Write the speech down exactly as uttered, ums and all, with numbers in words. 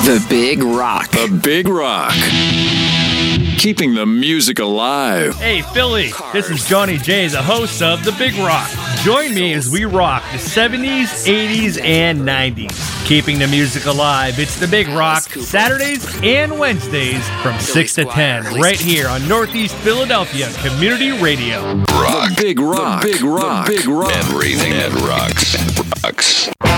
The Big Rock. The Big Rock. Keeping the music alive. Hey, Philly, this is Johnny J, the host of The Big Rock. Join me as we rock the seventies, eighties, and nineties. Keeping the music alive, it's The Big Rock, Saturdays and Wednesdays from six to ten, right here on Northeast Philadelphia Community Radio. Rock. The Big Rock. The Big Rock. The Big Rock. Everything that rocks. Rocks.